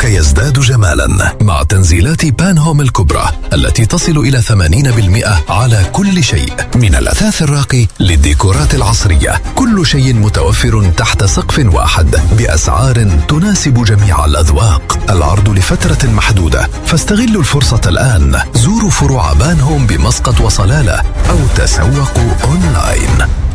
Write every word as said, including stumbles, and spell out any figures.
يزداد جمالا مع تنزيلات بان هوم الكبرى التي تصل إلى ثمانين بالمئة على كل شيء، من الأثاث الراقي للديكورات العصرية. كل شيء متوفر تحت سقف واحد بأسعار تناسب جميع الأذواق. العرض لفترة محدودة، فاستغلوا الفرصة الآن. زوروا فروع بان هوم بمسقط وصلالة أو تسوقوا أونلاين.